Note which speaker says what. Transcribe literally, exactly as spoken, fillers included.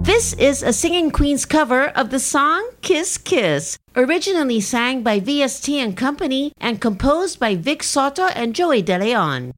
Speaker 1: This is a Singing Queens cover of the song Kiss Kiss, originally sang by V S T and Company and composed by Vic Soto and Joey De Leon.